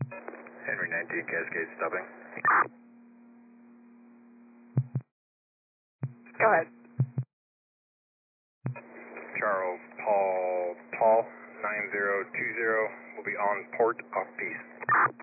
Henry 19 Cascade stopping. Go ahead. Charles Paul 9020 will be on port off piste.